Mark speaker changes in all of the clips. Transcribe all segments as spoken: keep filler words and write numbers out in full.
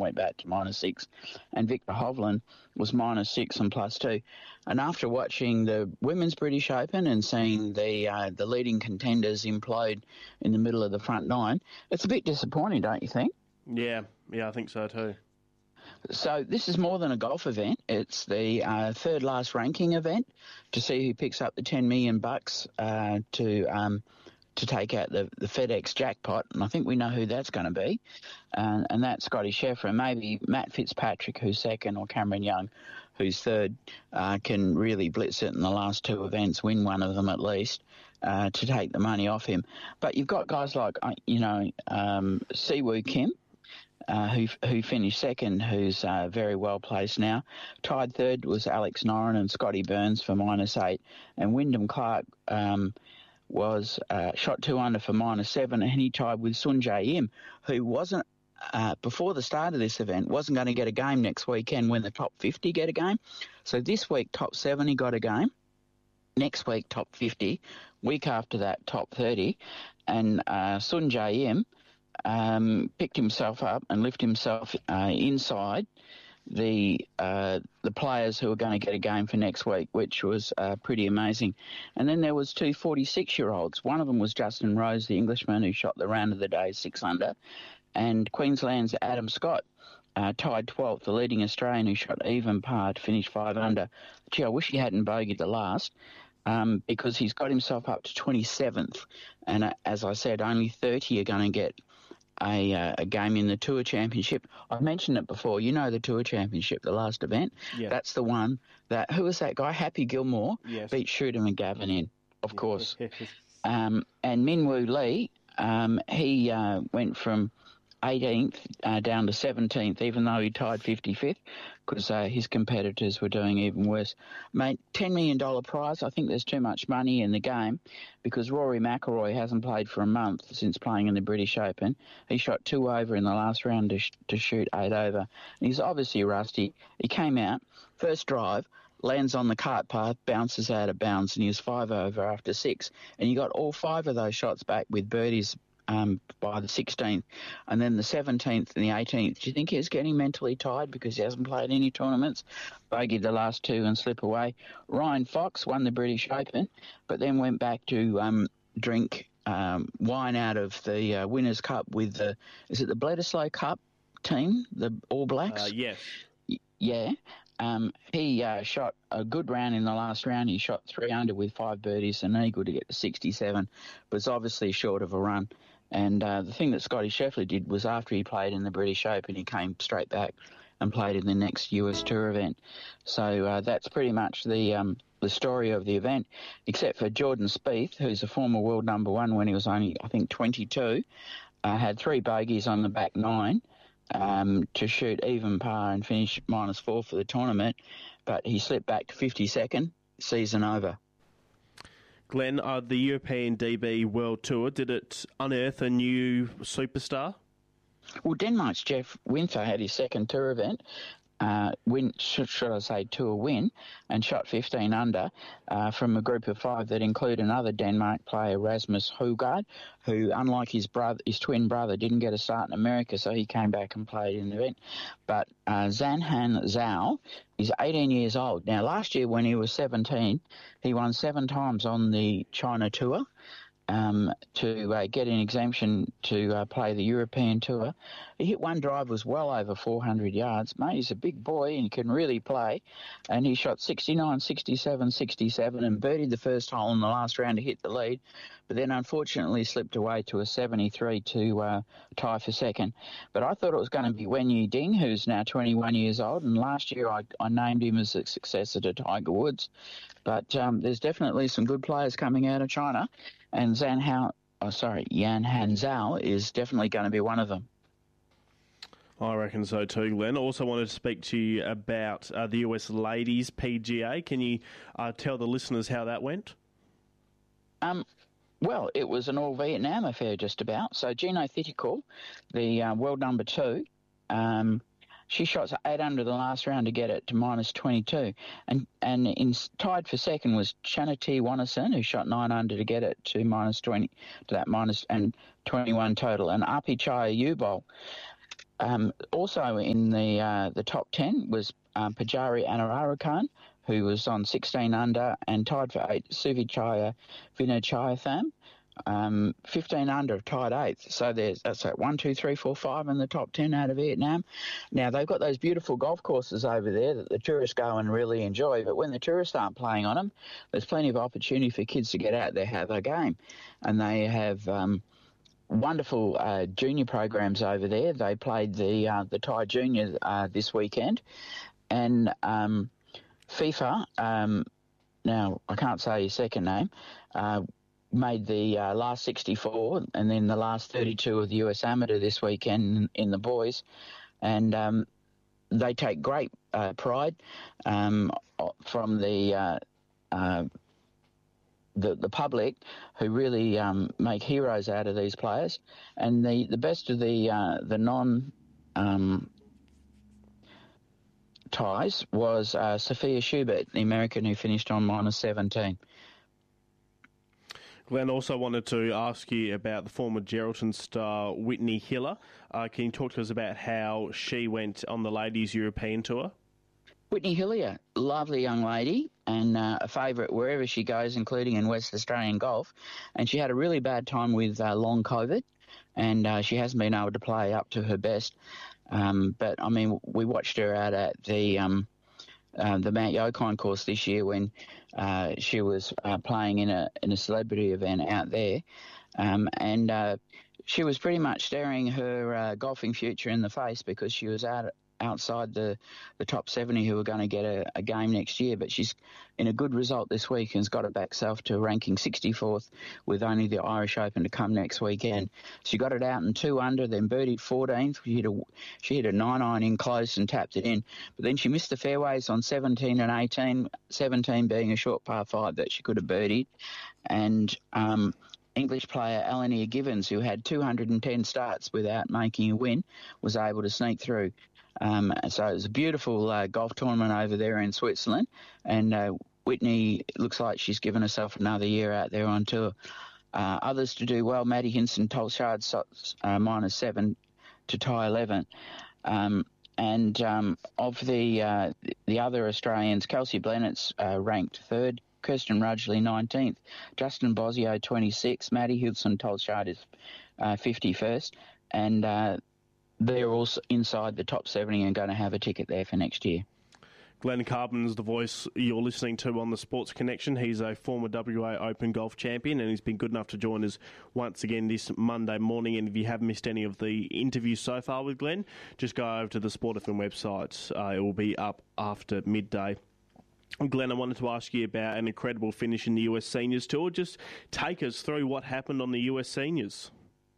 Speaker 1: went back to minus six. And Victor Hovland was minus six and plus two. And after watching the Women's British Open and seeing the uh, the leading contenders implode in the middle of the front nine, it's a bit disappointing, don't you think?
Speaker 2: Yeah, yeah, I think so too.
Speaker 1: So this is more than a golf event. It's the uh, third last ranking event to see who picks up the ten million bucks uh, to um, to take out the, the FedEx jackpot, and I think we know who that's going to be, uh, and that's Scotty Scheffler, and maybe Matt Fitzpatrick, who's second, or Cameron Young, who's third, uh, can really blitz it in the last two events, win one of them at least, uh, to take the money off him. But you've got guys like, uh, you know, um, Siwoo Kim, Uh, who who finished second, who's uh, very well placed now. Tied third was Alex Noren and Scotty Burns for minus eight, and Wyndham Clark um, was uh, shot two under for minus seven, and he tied with Sun Jae Im, who wasn't uh, before the start of this event wasn't going to get a game next weekend when the top fifty get a game. So this week top seventy got a game. Next week top fifty. Week after that top thirty, and uh, Sun Jae Im Um, picked himself up and lifted himself uh, inside the uh, the players who were going to get a game for next week, which was uh, pretty amazing. And then there was two forty-six-year-olds. One of them was Justin Rose, the Englishman who shot the round of the day six under, and Queensland's Adam Scott uh, tied twelfth, the leading Australian who shot even par to finish five under. Gee, I wish he hadn't bogeyed the last. Um, because he's got himself up to twenty-seventh, and uh, as I said, only thirty are going to get a, uh, a game in the Tour Championship. I've mentioned it before. You know the Tour Championship, the last event.
Speaker 2: Yeah.
Speaker 1: That's the one that, who was that guy? Happy Gilmore
Speaker 2: yes.
Speaker 1: beat Shooter McGavin in, of course. um, and Minwoo Lee, um, he uh, went from eighteenth uh, down to seventeenth, even though he tied fifty-fifth, because uh, his competitors were doing even worse. Mate, ten million dollars prize. I think there's too much money in the game because Rory McIlroy hasn't played for a month since playing in the British Open. He shot two over in the last round to, sh- to shoot eight over. And he's obviously rusty. He came out, first drive, lands on the cart path, bounces out of bounds, and he's five over after six. And you got all five of those shots back with birdies Um, by the sixteenth, and then the seventeenth and the eighteenth. Do you think he's getting mentally tired because he hasn't played any tournaments? Bogeyed the last two and slip away. Ryan Fox won the British Open, but then went back to um, drink um, wine out of the uh, Winners' Cup with the, is it the Bledisloe Cup team, the All Blacks?
Speaker 2: Uh, yes.
Speaker 1: Y- yeah. Um, he uh, shot a good round in the last round. He shot three under with five birdies and an eagle to get to sixty-seven, but it's obviously short of a run. And uh, the thing that Scotty Scheffler did was after he played in the British Open, he came straight back and played in the next U S Tour event. So uh, that's pretty much the um, the story of the event, except for Jordan Spieth, who's a former world number one when he was only, I think, twenty-two, uh, had three bogeys on the back nine um, to shoot even par and finish minus four for the tournament, but he slipped back to fifty-second, season over.
Speaker 2: Glenn, uh, the European D B World Tour, did it unearth a new superstar?
Speaker 1: Well, Denmark's Jeff Winther had his second tour event, uh, win, should, should I say tour win, and shot fifteen under uh, from a group of five that include another Denmark player, Rasmus Højgaard, who, unlike his brother, his twin brother, didn't get a start in America, so he came back and played in the event. But uh, Zanhan Zhao is eighteen years old. Now, last year when he was seventeen, he won seven times on the China Tour um, to uh, get an exemption to uh, play the European Tour. He hit one drive, was well over four hundred yards. Mate, he's a big boy and can really play. And he shot sixty-nine, sixty-seven, sixty-seven and birdied the first hole in the last round to hit the lead, but then unfortunately slipped away to a seventy-three to uh, tie for second. But I thought it was going to be Wen Yu Ding, who's now twenty-one years old, and last year I, I named him as a successor to Tiger Woods. But um, there's definitely some good players coming out of China, and Zhan Hao, oh, sorry, Yan Han Zhao is definitely going to be one of them.
Speaker 2: I reckon so too, Glenn. Also wanted to speak to you about uh, the U S Ladies P G A. Can you uh, tell the listeners how that went?
Speaker 1: Um. Well, it was an all-Vietnam affair just about. So Gino Thittikul, the uh, world number two, um, she shot eight under the last round to get it to minus twenty-two. And and in, tied for second was Chanati Wanasan, who shot nine under to get it to minus twenty, to that minus and twenty-one total. And Api Chaya Yubol Um, also in the uh, the top ten was um, Pajari Anarakan, who was on sixteen under and tied for eight. Suvichaya Vinachayatham, um, fifteen under, tied eighth. So there's that's like one, two, three, four, five in the top ten out of Vietnam. Now they've got those beautiful golf courses over there that the tourists go and really enjoy. But when the tourists aren't playing on them, there's plenty of opportunity for kids to get out there, have a game, and they have. Um, Wonderful uh, junior programs over there. They played the uh, the Thai Junior uh, this weekend, and um, FIFA. Um, now I can't say his second name. Uh, made the uh, last sixty-four and then the last thirty-two of the U S Amateur this weekend in the boys, and um, they take great uh, pride um, from the. Uh, uh, The, the public who really um, make heroes out of these players, and the, the best of the uh, the non um, ties was uh, Sophia Schubert, the American who finished on minus seventeen.
Speaker 2: Glenn, also wanted to ask you about the former Geraldton star Whitney Hiller. Uh, can you talk to us about how she went on the Ladies European Tour?
Speaker 1: Whitney Hillier, lovely young lady and uh, a favourite wherever she goes, including in West Australian golf. And she had a really bad time with uh, long COVID, and uh, she hasn't been able to play up to her best. Um, but, I mean, we watched her out at the um, uh, the Mount Yokine course this year when uh, she was uh, playing in a in a celebrity event out there. Um, and uh, she was pretty much staring her uh, golfing future in the face because she was out outside the, the top seventy who are going to get a, a game next year. But she's in a good result this week and has got it back self to ranking sixty-fourth with only the Irish Open to come next weekend. She got it out in two under, then birdied fourteenth. She hit a, she hit a nine iron in close and tapped it in. But then she missed the fairways on seventeen and eighteen, seventeen being a short par five that she could have birdied. And um, English player Alania Givens, who had two hundred ten starts without making a win, was able to sneak through. Um, so it was a beautiful uh, golf tournament over there in Switzerland, and uh, Whitney looks like she's given herself another year out there on tour. Uh, others to do well, Maddie Hinson, Tolshard, uh, minus seven to tie eleven. Um, and um, of the uh, the other Australians, Kelsey Blennett's uh, ranked third, Kirsten Rudgley nineteenth, Justin Bosio twenty-sixth, Maddie Hinson, Tolshard is uh, fifty-first, and uh, they're all inside the top seventy and going to have a ticket there for next year.
Speaker 2: Glenn Carbon's the voice you're listening to on the Sports Connection. He's a former W A Open golf champion, and he's been good enough to join us once again this Monday morning. And if you haven't missed any of the interviews so far with Glenn, just go over to the Sport F M website. Uh, it will be up after midday. Glenn, I wanted to ask you about an incredible finish in the U S Seniors Tour. Just take us through what happened on the U S Seniors.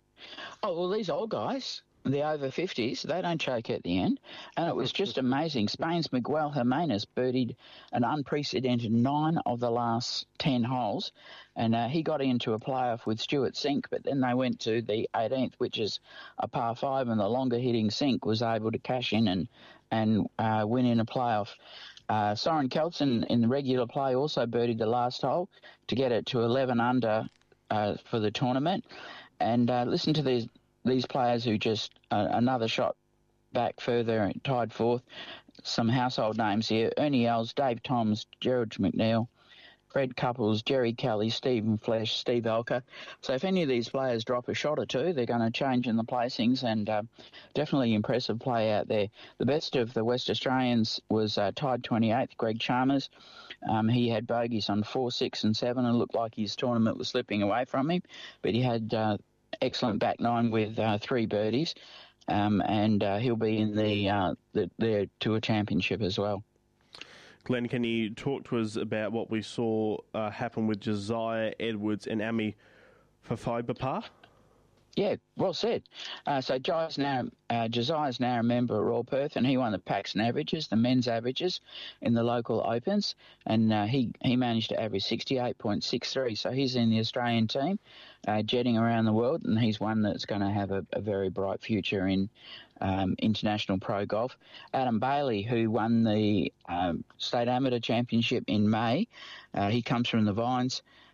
Speaker 1: Oh, well, these old guys, the over fifties, they don't choke at the end. And it was just amazing. Spain's Miguel Jimenez birdied an unprecedented nine of the last ten holes. And uh, he got into a playoff with Stuart Sink, but then they went to the eighteenth, which is a par five, and the longer hitting Sink was able to cash in and, and uh, win in a playoff. Uh, Soren Kelson in the regular play also birdied the last hole to get it to eleven under uh, for the tournament. And uh, listen to these these players who just uh, another shot back further, tied fourth. Some household names here: Ernie Els, Dave Toms, Gerald McNeil, Fred Couples, Jerry Kelly, Stephen Flesh, Steve Elker. So if any of these players drop a shot or two, they're going to change in the placings, and uh, definitely impressive play out there. The best of the West Australians was uh, tied twenty-eighth, Greg Chalmers. Um, he had bogeys on four, six and seven and looked like his tournament was slipping away from him, but he had uh, excellent back nine with uh, three birdies, um, and uh, he'll be in the, uh, the, the Tour Championship as well.
Speaker 2: Glenn, can you talk to us about what we saw uh, happen with Josiah Edwards and Ami Fafibapa?
Speaker 1: Yeah, well said. Uh, so Josiah's now, uh, Josiah's now a member of Royal Perth, and he won the Paxton averages, the men's averages, in the local opens, and uh, he, he managed to average sixty-eight point six three, so he's in the Australian team, uh, jetting around the world, and he's one that's going to have a, a very bright future in um, international pro golf. Adam Bailey, who won the um, State Amateur Championship in May, uh, he comes from the Vines.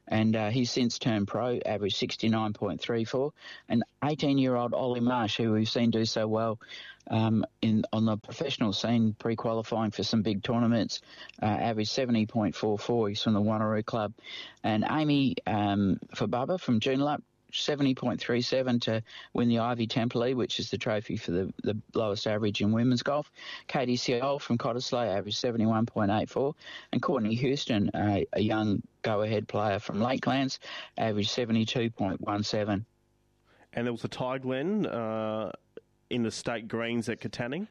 Speaker 1: and uh, he's since turned pro, averaged sixty-nine point three four. And eighteen-year-old Ollie Marsh, who we've seen do so well um, in on the professional scene, pre-qualifying for some big tournaments, uh, averaged seventy point four four. He's from the Wanneroo Club. And Amy um, for Bubba from Joondalup, seventy point three seven to win the Ivy Temple, which is the trophy for the, the lowest average in women's golf. Katie Seol from Cottesloe averaged seventy-one point eight four. And Courtney Houston, uh, a young go-ahead player from Lakelands, averaged seventy-two point one seven.
Speaker 2: And there was a tie, Glenn, uh, in the state greens at Katanning?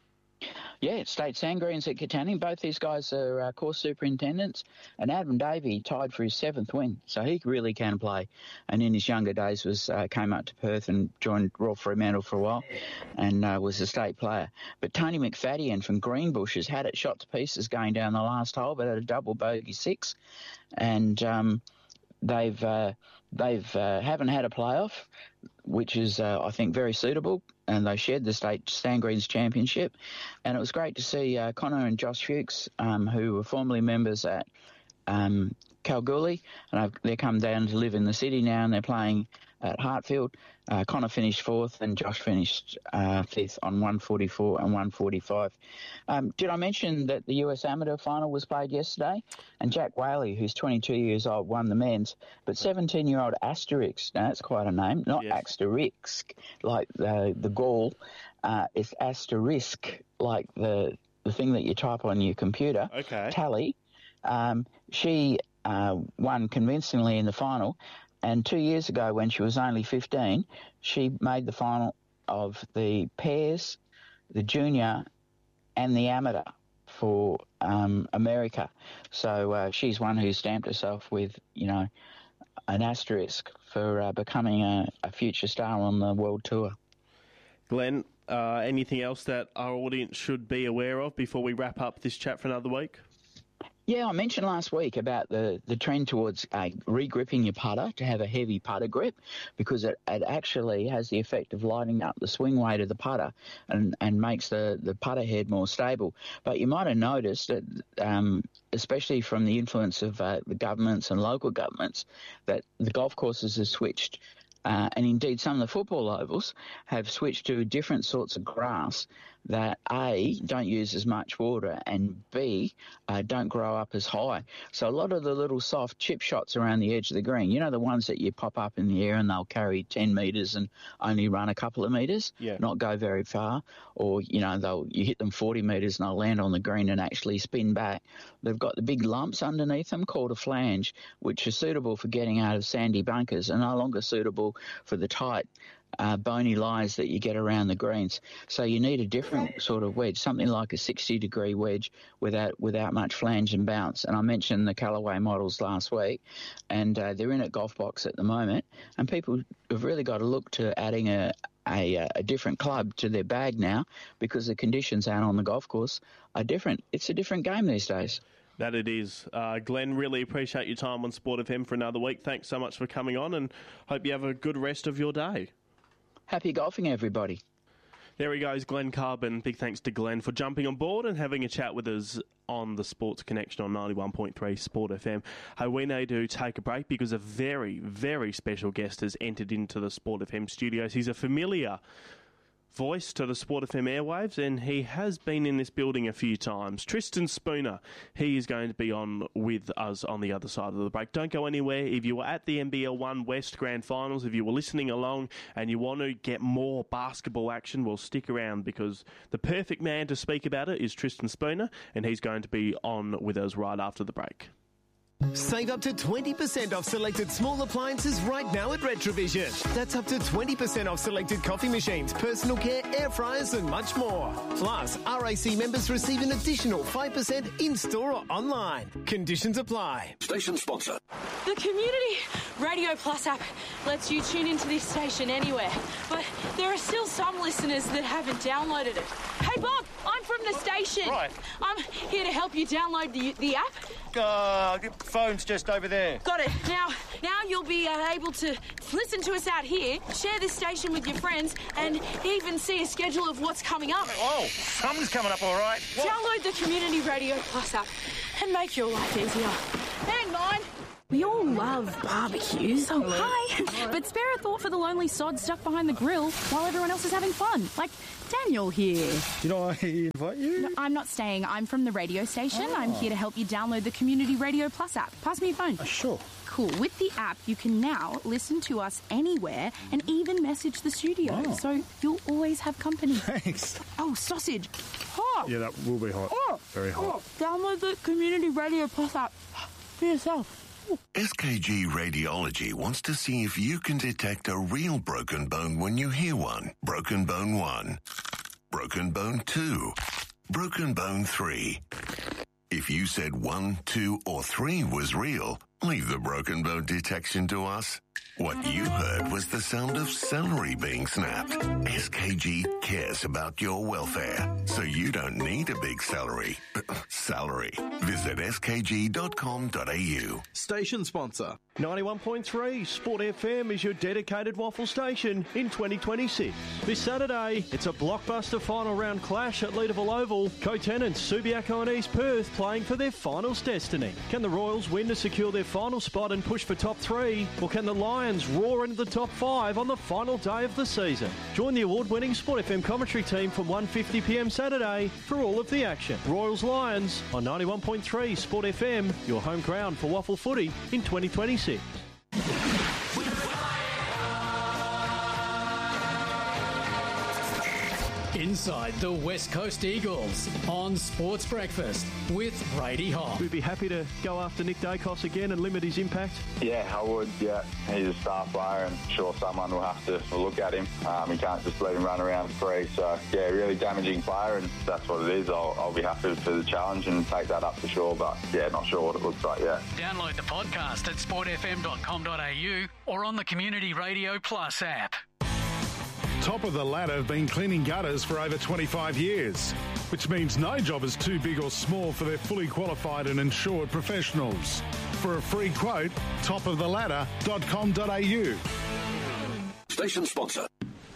Speaker 1: Yeah, State Sand Greens at Katanning. Both these guys are uh, course superintendents. And Adam Davey tied for his seventh win, so he really can play. And in his younger days was uh, came up to Perth and joined Royal Fremantle for a while and uh, was a state player. But Tony McFadden from Greenbushes had it shot to pieces going down the last hole, but had a double bogey six. And um, they've uh, they've uh, haven't had a playoff, which is, uh, I think, very suitable. And they shared the State Sand Greens Championship. And it was great to see uh, Connor and Josh Fuchs, um, who were formerly members at um, Kalgoorlie, and I've, they're come down to live in the city now, and they're playing at Hartfield. Uh, Connor finished fourth, and Josh finished uh, fifth on one forty-four and one forty-five. Um, did I mention that the U S Amateur final was played yesterday? And Jack Whaley, who's twenty-two years old, won the men's. But seventeen-year-old Asterix, now that's quite a name, not yes. Asterisk, like the the Gaul. Uh, it's Asterisk, like the the thing that you type on your computer.
Speaker 2: Okay.
Speaker 1: Tally. Um, she uh, won convincingly in the final. And two years ago, when she was only fifteen, she made the final of the pairs, the junior, and the amateur for um, America. So uh, she's one who stamped herself with, you know, an asterisk for uh, becoming a, a future star on the world tour.
Speaker 2: Glenn, uh, anything else that our audience should be aware of before we wrap up this chat for another week?
Speaker 1: Yeah, I mentioned last week about the, the trend towards uh, re-gripping your putter to have a heavy putter grip, because it, it actually has the effect of lighting up the swing weight of the putter and, and makes the, the putter head more stable. But you might have noticed that, um, especially from the influence of uh, the governments and local governments, that the golf courses have switched, uh, and indeed some of the football ovals have switched to different sorts of grass that A, don't use as much water, and B, uh, don't grow up as high. So a lot of the little soft chip shots around the edge of the green, you know, the ones that you pop up in the air and they'll carry ten metres and only run a couple of metres,
Speaker 2: yeah.
Speaker 1: not go very far, or, you know, they'll you hit them forty metres and they'll land on the green and actually spin back. They've got the big lumps underneath them called a flange, which are suitable for getting out of sandy bunkers and no longer suitable for the tight Uh, bony lies that you get around the greens. So you need a different sort of wedge, something like a sixty degree wedge without without much flange and bounce. And I mentioned the Callaway models last week, and uh, they're in at Golf Box at the moment, and people have really got to look to adding a A, a different club to their bag now, because the conditions out on the golf course are different. It's a different game these days.
Speaker 2: That it is. Uh, Glenn, really appreciate your time on Sport F M for another week. Thanks so much for coming on, and hope you have a good rest of your day.
Speaker 1: Happy golfing, everybody.
Speaker 2: There he goes, Glenn Carbon. Big thanks to Glenn for jumping on board and having a chat with us on the Sports Connection on ninety-one point three Sport F M. Hey, we need to take a break because a very, very special guest has entered into the Sport F M studios. He's a familiar voice to the Sport F M airwaves, and he has been in this building a few times. Tristan Spooner, he is going to be on with us on the other side of the break. Don't go anywhere. If you were at the N B L one West Grand Finals, if you were listening along and you want to get more basketball action, well, stick around, because the perfect man to speak about it is Tristan Spooner, and he's going to be on with us right after the break.
Speaker 3: Save up to twenty percent off selected small appliances right now at Retrovision. That's up to twenty percent off selected coffee machines, personal care, air fryers and much more. Plus, R A C members receive an additional five percent in-store or online. Conditions apply.
Speaker 4: Station sponsor.
Speaker 5: The Community Radio Plus app lets you tune into this station anywhere, but there are still some listeners that haven't downloaded it. Hey Bob, I'm from the station.
Speaker 6: Right.
Speaker 5: I'm here to help you download the, the app.
Speaker 6: Uh, the phone's just over there.
Speaker 5: Got it. Now, now you'll be uh, able to listen to us out here, share this station with your friends, and even see a schedule of what's coming up.
Speaker 6: Oh, something's coming up, all right. What?
Speaker 5: Download the Community Radio Plus app and make your life easier. And mine.
Speaker 4: We all love barbecues. Oh, hi. But spare a thought for the lonely sod stuck behind the grill while everyone else is having fun. Like Daniel here.
Speaker 7: Did I invite you?
Speaker 4: No, I'm not staying. I'm from the radio station. Oh. I'm here to help you download the Community Radio Plus app. Pass me your phone.
Speaker 7: Uh, sure.
Speaker 4: Cool. With the app, you can now listen to us anywhere and even message the studio. Oh. So you'll always have company.
Speaker 7: Thanks.
Speaker 4: Oh, sausage. Hot.
Speaker 7: Yeah, that will be hot.
Speaker 4: Oh.
Speaker 7: Very hot.
Speaker 4: Oh. Download the Community Radio Plus app for yourself.
Speaker 8: S K G Radiology wants to see if you can detect a real broken bone when you hear one. Broken bone one. Broken bone two. Broken bone three. If you said one, two, or three was real, leave the broken bone detection to us. What you heard was the sound of celery being snapped. S K G cares about your welfare, so you don't need a big celery. Salary. Visit s k g dot com dot a u.
Speaker 9: Station sponsor.
Speaker 2: ninety-one point three Sport F M is your dedicated waffle station in twenty twenty-six. This Saturday, it's a blockbuster final round clash at Leederville Oval. Co-tenants Subiaco and East Perth playing for their finals destiny. Can the Royals win to secure their final spot and push for top three? Or can the Lions roar into the top five on the final day of the season? Join the award-winning Sport F M commentary team from one fifty p m Saturday for all of the action. Royals Lions on ninety-one point three Sport F M, your home ground for waffle footy in twenty twenty-six.
Speaker 10: Inside the West Coast Eagles on Sports Breakfast with Brady Hobb.
Speaker 2: We'd be happy to go after Nick Dacos again and limit his impact.
Speaker 11: Yeah, I would, yeah. He's a star player and sure someone will have to look at him. Um, you can't just let him run around free. So, yeah, really damaging player, and that's what it is. I'll, I'll be happy for the challenge and take that up for sure, but, yeah, not sure what it looks like yet.
Speaker 10: Download the podcast at sport f m dot com dot a u or on the Community Radio Plus app.
Speaker 12: Top of the Ladder have been cleaning gutters for over twenty-five years, which means no job is too big or small for their fully qualified and insured professionals. For a free quote, top of the ladder dot com dot a u.
Speaker 8: Station sponsor.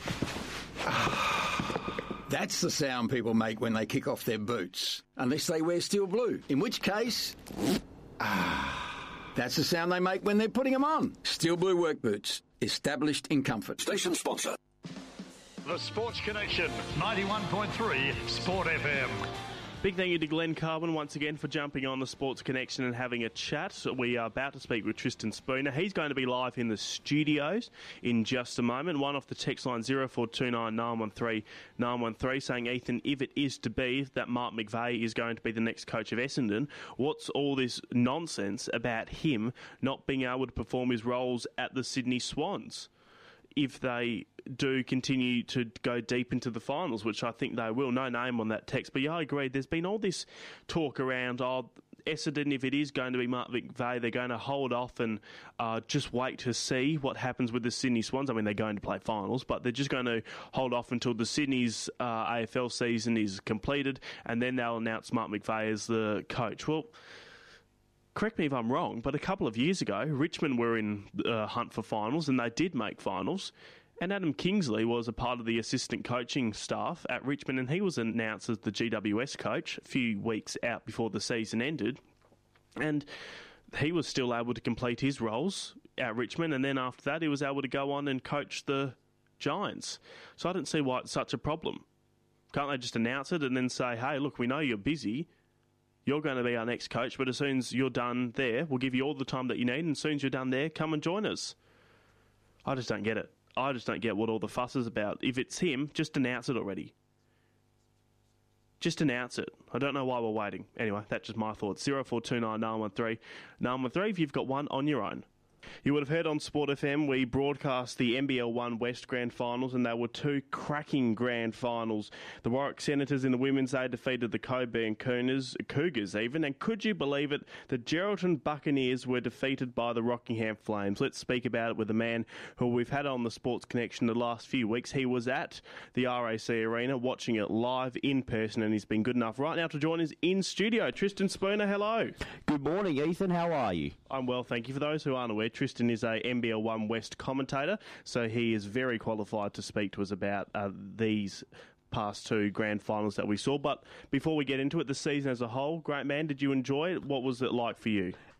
Speaker 13: That's the sound people make when they kick off their boots, unless they wear steel blue, in which case... That's the sound they make when they're putting them on. Steel blue work boots, established in comfort.
Speaker 8: Station sponsor.
Speaker 14: The Sports Connection, ninety-one point three Sport F M.
Speaker 2: Big thank you to Glenn Carbon once again for jumping on the Sports Connection and having a chat. We are about to speak with Tristan Spooner. He's going to be live in the studios in just a moment. One off the text line zero four two nine nine one three nine one three saying, Ethan, if it is to be that Mark McVeigh is going to be the next coach of Essendon, what's all this nonsense about him not being able to perform his roles at the Sydney Swans if they do continue to go deep into the finals, which I think they will? No name on that text. But yeah, I agree. There's been all this talk around, oh, Essendon, if it is going to be Mark McVeigh, they're going to hold off and uh, just wait to see what happens with the Sydney Swans. I mean, they're going to play finals, but they're just going to hold off until the Sydney's uh, A F L season is completed, and then they'll announce Mark McVeigh as the coach. Well, correct me if I'm wrong, but a couple of years ago, Richmond were in uh, hunt for finals, and they did make finals. And Adam Kingsley was a part of the assistant coaching staff at Richmond, and he was announced as the G W S coach a few weeks out before the season ended. And he was still able to complete his roles at Richmond, and then after that he was able to go on and coach the Giants. So I don't see why it's such a problem. Can't they just announce it and then say, hey, look, we know you're busy, you're going to be our next coach, but as soon as you're done there, we'll give you all the time that you need, and as soon as you're done there, come and join us. I just don't get it. I just don't get what all the fuss is about. If it's him, just announce it already. Just announce it. I don't know why we're waiting. Anyway, that's just my thoughts. zero four two nine nine one three nine one three if you've got one on your own. You would have heard on Sport F M we broadcast the N B L one West Grand Finals, and they were two cracking Grand Finals. The Warwick Senators in the women's, they defeated the Coburn Cougars, Cougars even, and could you believe it, the Geraldton Buccaneers were defeated by the Rockingham Flames. Let's speak about it with a man who we've had on the Sports Connection the last few weeks. He was at the R A C Arena watching it live in person, and he's been good enough right now to join us in studio. Tristan Spooner, hello.
Speaker 15: Good morning, Ethan. How are you?
Speaker 2: I'm well, thank you. For those who aren't aware, Tristan is a N B L one West commentator, so he is very qualified to speak to us about uh, these past two grand finals that we saw. But before we get into it, the season as a whole, great man, did you enjoy it? What was it like for you?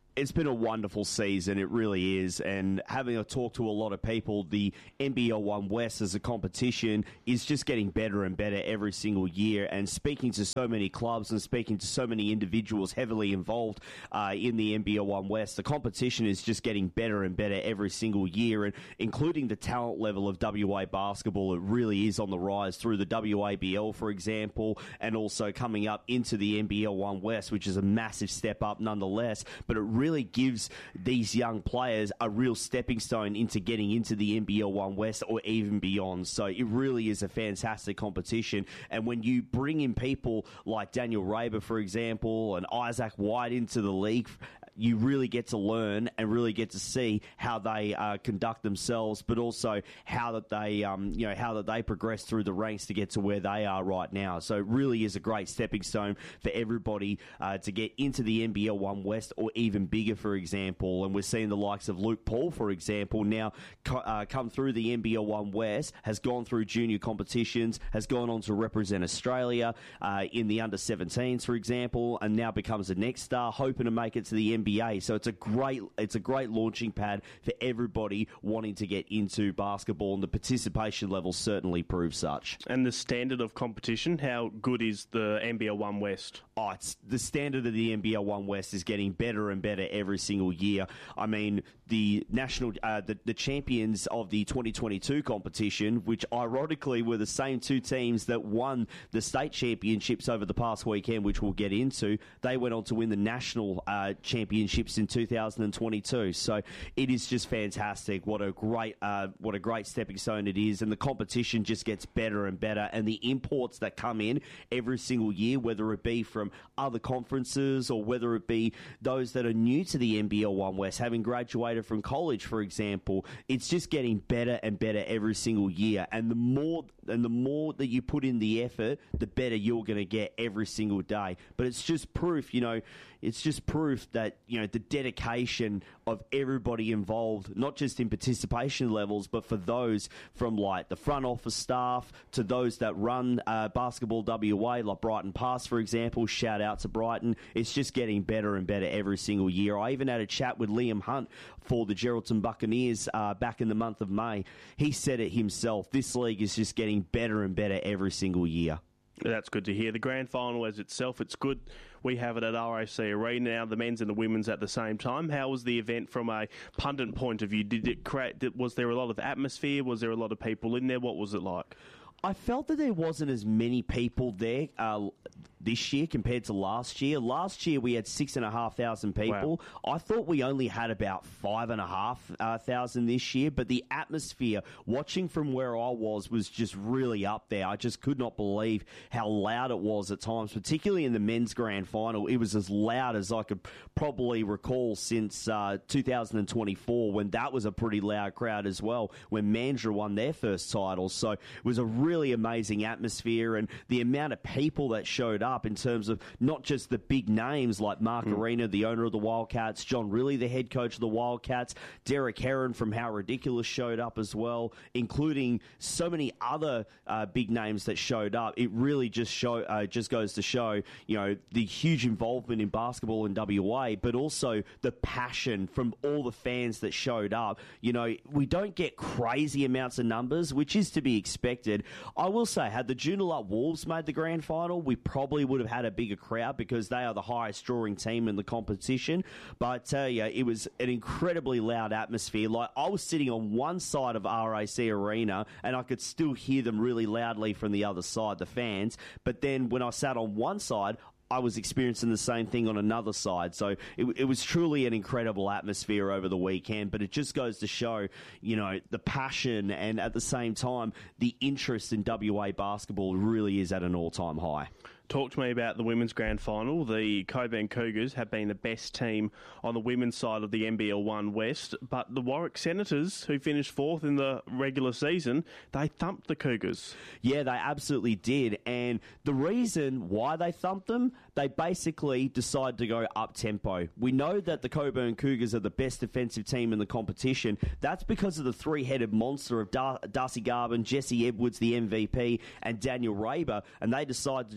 Speaker 15: It's been a wonderful season, it really is, and having a talk to a lot of people, the N B L one West as a competition is just getting better and better every single year, and speaking to so many clubs and speaking to so many individuals heavily involved uh, in the N B L one West, the competition is just getting better and better every single year, and including the talent level of W A basketball, it really is on the rise through the W A B L, for example, and also coming up into the N B L one West, which is a massive step up nonetheless, but it really gives these young players a real stepping stone into getting into the N B L one West or even beyond. So it really is a fantastic competition. And when you bring in people like Daniel Raber, for example, and Isaac White into the league, you really get to learn and really get to see how they uh, conduct themselves, but also how that they, um, you know, how that they progress through the ranks to get to where they are right now. So it really is a great stepping stone for everybody uh, to get into the N B L one West or even bigger, for example. And we're seeing the likes of Luke Paul, for example, now co- uh, come through the N B L one West, has gone through junior competitions, has gone on to represent Australia uh, in the under seventeens, for example, and now becomes the next star, hoping to make it to the N B A. So it's a great it's a great launching pad for everybody wanting to get into basketball, and the participation level certainly proves such.
Speaker 2: And the standard of competition, how good is the N B L one West?
Speaker 15: Oh, it's the standard of the N B L one West is getting better and better every single year. I mean, the national uh, the, the champions of the twenty twenty-two competition, which ironically were the same two teams that won the state championships over the past weekend, which we'll get into, they went on to win the national uh, championships in two thousand twenty-two. So it is just fantastic. What a great uh, what a great stepping stone it is, and the competition just gets better and better, and the imports that come in every single year, whether it be from other conferences or whether it be those that are new to the N B L one West, having graduated from college, for example, it's just getting better and better every single year, and the more and the more that you put in the effort, the better you're going to get every single day. But it's just proof, you know, it's just proof that, you know, the dedication of everybody involved, not just in participation levels, but for those from like the front office staff to those that run uh, Basketball W A, like Brighton Pass, for example. Shout out to Brighton. It's just getting better and better every single year. I even had a chat with Liam Hunt for the Geraldton Buccaneers uh, back in the month of May. He said it himself. This league is just getting better and better every single year.
Speaker 2: That's good to hear. The grand final as itself, it's good. We have it at R A C Arena now, the men's and the women's at the same time. How was the event from a pundit point of view? Did it create? Did, was there a lot of atmosphere? Was there a lot of people in there? What was it like?
Speaker 15: I felt that there wasn't as many people there uh, this year compared to last year. Last year we had six and a half thousand people. Wow. I thought we only had about five and a half uh, thousand this year, but the atmosphere, watching from where I was, was just really up there. I just could not believe how loud it was at times, particularly in the men's grand final. It was as loud as I could probably recall since uh, two thousand twenty-four, when that was a pretty loud crowd as well, when Mandurah won their first title. So it was a really amazing atmosphere, and the amount of people that showed up in terms of not just the big names like Mark mm. Arena, the owner of the Wildcats, John Riley, the head coach of the Wildcats, Derek Heron from How Ridiculous showed up as well, including so many other uh, big names that showed up. It really just show uh, just goes to show, you know, the huge involvement in basketball in W A, but also the passion from all the fans that showed up. You know, we don't get crazy amounts of numbers, which is to be expected. I will say, had the Joondalup Wolves made the grand final, we probably would have had a bigger crowd because they are the highest drawing team in the competition. But I tell you, it was an incredibly loud atmosphere. Like, I was sitting on one side of R A C Arena and I could still hear them really loudly from the other side, the fans. But then when I sat on one side, I was experiencing the same thing on another side. So it, it was truly an incredible atmosphere over the weekend, but it just goes to show, you know, the passion and at the same time, the interest in W A basketball really is at an all-time high.
Speaker 2: Talk to me about the women's grand final. The Cockburn Cougars have been the best team on the women's side of the N B L one West, but the Warwick Senators, who finished fourth in the regular season, they thumped the Cougars.
Speaker 15: Yeah, they absolutely did, and the reason why they thumped them, they basically decided to go up-tempo. We know that the Cockburn Cougars are the best defensive team in the competition. That's because of the three-headed monster of Dar- Darcy Garvin, Jesse Edwards, the M V P, and Daniel Raber, and they decided to just take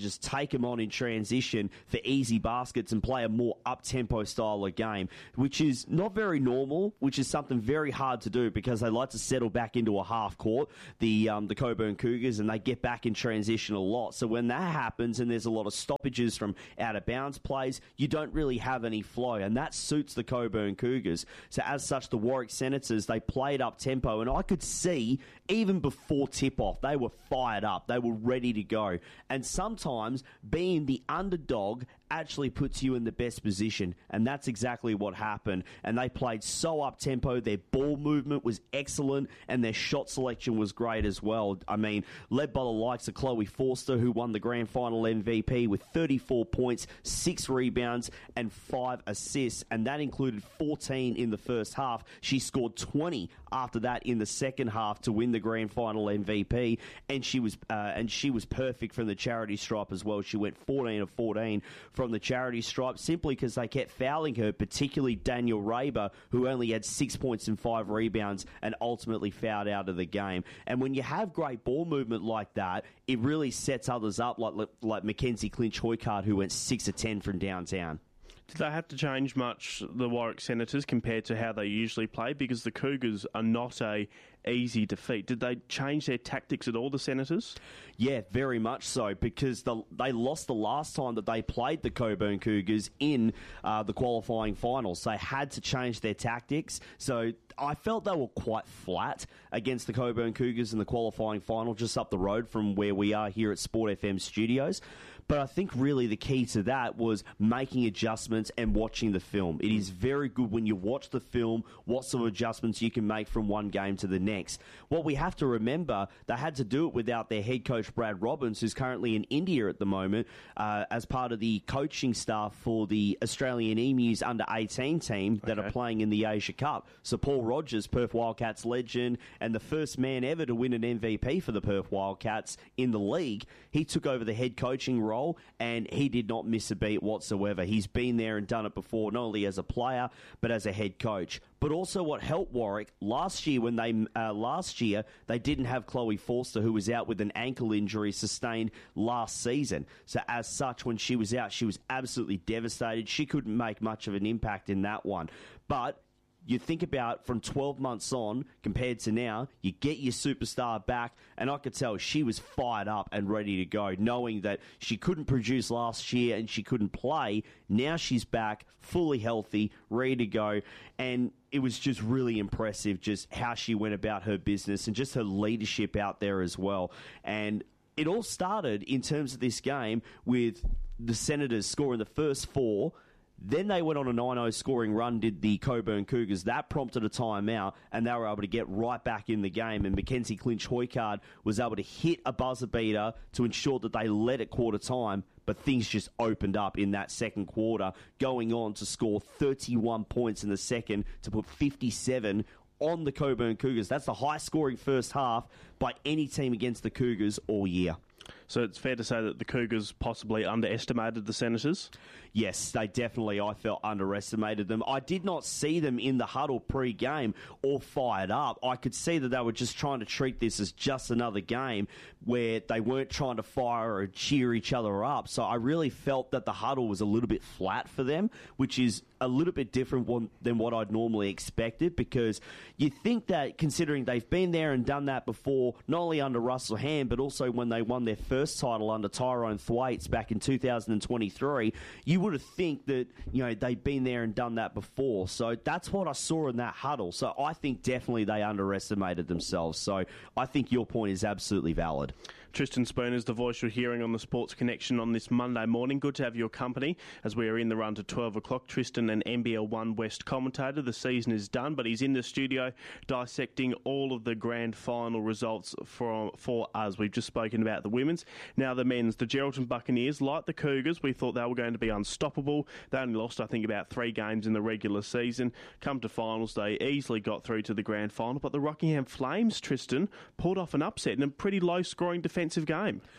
Speaker 15: take them on in transition for easy baskets and play a more up-tempo style of game, which is not very normal, which is something very hard to do because they like to settle back into a half court, the um, the Cockburn Cougars, and they get back in transition a lot. So when that happens and there's a lot of stoppages from out-of-bounds plays, you don't really have any flow, and that suits the Cockburn Cougars. So as such, the Warwick Senators, they played up-tempo, and I could see, even before tip-off, they were fired up. They were ready to go. And sometimes being the underdog actually puts you in the best position, and that's exactly what happened. And they played so up-tempo, their ball movement was excellent, and their shot selection was great as well. I mean, led by the likes of Chloe Forster, who won the grand final M V P with thirty-four points, six rebounds, and five assists, and that included fourteen in the first half. She scored twenty after that in the second half to win the grand final M V P, and she was uh, and she was perfect from the charity stripe as well. She went fourteen of fourteen from the charity stripe simply because they kept fouling her, particularly Daniel Raber, who only had six points and five rebounds and ultimately fouled out of the game. And when you have great ball movement like that, it really sets others up, like like Mackenzie Clinch-Hoycard, who went six of ten from downtown.
Speaker 2: Did they have to change much, the Warwick Senators, compared to how they usually play? Because the Cougars are not a easy defeat. Did they change their tactics at all, the Senators?
Speaker 15: Yeah, very much so, because the, they lost the last time that they played the Cockburn Cougars in uh, the qualifying finals. They had to change their tactics. So I felt they were quite flat against the Cockburn Cougars in the qualifying final, just up the road from where we are here at Sport F M Studios. But I think really the key to that was making adjustments and watching the film. It is very good when you watch the film what sort of adjustments you can make from one game to the next. What we have to remember, they had to do it without their head coach Brad Robbins, who's currently in India at the moment uh, as part of the coaching staff for the Australian Emus under eighteen team that okay. are playing in the Asia Cup. So Paul Rogers, Perth Wildcats legend, and the first man ever to win an M V P for the Perth Wildcats in the league, he took over the head coaching role. And he did not miss a beat whatsoever. He's been there and done it before, not only as a player, but as a head coach. But also what helped Warwick, last year when they uh, last year they didn't have Chloe Forster, who was out with an ankle injury sustained last season. So as such, when she was out, she was absolutely devastated. She couldn't make much of an impact in that one. But you think about from twelve months on compared to now, you get your superstar back, and I could tell she was fired up and ready to go, knowing that she couldn't produce last year and she couldn't play. Now she's back, fully healthy, ready to go, and it was just really impressive just how she went about her business and just her leadership out there as well. And it all started in terms of this game with the Senators scoring the first four. Then they went on a nine oh scoring run, did the Cockburn Cougars. That prompted a timeout, and they were able to get right back in the game. And Mackenzie Clinch-Hoycard was able to hit a buzzer beater to ensure that they led at quarter time. But things just opened up in that second quarter, going on to score thirty-one points in the second to put fifty-seven on the Cockburn Cougars. That's the high-scoring first half by any team against the Cougars all year.
Speaker 2: So it's fair to say that the Cougars possibly underestimated the Senators?
Speaker 15: Yes, they definitely, I felt, underestimated them. I did not see them in the huddle pre-game all fired up. I could see that they were just trying to treat this as just another game where they weren't trying to fire or cheer each other up. So I really felt that the huddle was a little bit flat for them, which is a little bit different one, than what I'd normally expected, because you think that considering they've been there and done that before, not only under Russell Hand, but also when they won their first title under Tyrone Thwaites back in two thousand twenty-three, you would have think that, you know, they've been there and done that before. So that's what I saw in that huddle. So I think definitely they underestimated themselves. So I think your point is absolutely valid.
Speaker 2: Tristan Spoon is the voice you're hearing on the Sports Connection on this Monday morning. Good to have your company as we are in the run to twelve o'clock. Tristan, an N B L One West commentator. The season is done, but he's in the studio dissecting all of the grand final results for, for us. We've just spoken about the women's. Now the men's. The Geraldton Buccaneers, like the Cougars, we thought they were going to be unstoppable. They only lost, I think, about three games in the regular season. Come to finals, they easily got through to the grand final. But the Rockingham Flames, Tristan, pulled off an upset in a pretty low-scoring defensive game.